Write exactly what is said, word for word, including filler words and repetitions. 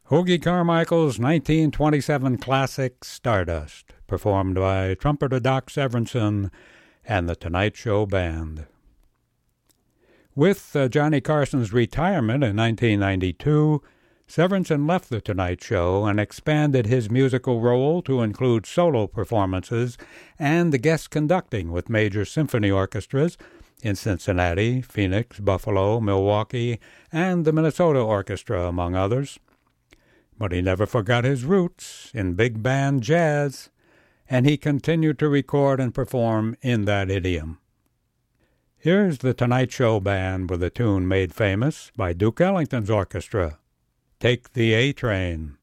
Hoagy Carmichael's nineteen twenty-seven classic Stardust, performed by trumpeter Doc Severinsen and the Tonight Show Band. With uh, Johnny Carson's retirement in nineteen ninety-two, Severinsen left The Tonight Show and expanded his musical role to include solo performances and the guest conducting with major symphony orchestras in Cincinnati, Phoenix, Buffalo, Milwaukee, and the Minnesota Orchestra, among others. But he never forgot his roots in big band jazz, and he continued to record and perform in that idiom. Here's the Tonight Show Band with a tune made famous by Duke Ellington's orchestra, Take the A-Train.